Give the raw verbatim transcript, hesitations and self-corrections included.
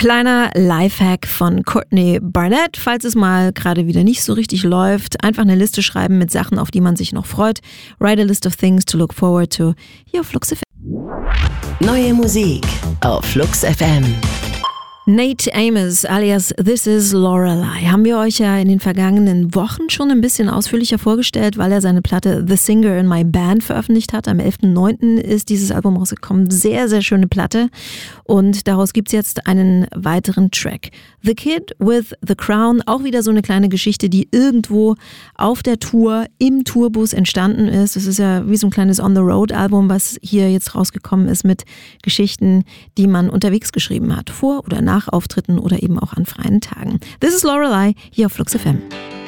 Kleiner Lifehack von Courtney Barnett, falls es mal gerade wieder nicht so richtig läuft. Einfach eine Liste schreiben mit Sachen, auf die man sich noch freut. Write a list of things to look forward to. Hier auf Flux F M. Neue Musik auf Flux F M. Nate Amos alias This Is Lorelei haben wir euch ja in den vergangenen Wochen schon ein bisschen ausführlicher vorgestellt, weil er seine Platte The Singer in My Band veröffentlicht hat. Am elften neunten ist dieses Album rausgekommen. Sehr, sehr schöne Platte. Und daraus gibt's jetzt einen weiteren Track. The Kid with the Crown, auch wieder so eine kleine Geschichte, die irgendwo auf der Tour, im Tourbus entstanden ist. Das ist ja wie so ein kleines On-the-Road-Album, was hier jetzt rausgekommen ist mit Geschichten, die man unterwegs geschrieben hat. Vor oder nach Auftritten oder eben auch an freien Tagen. This is Lorelei hier auf Flux F M.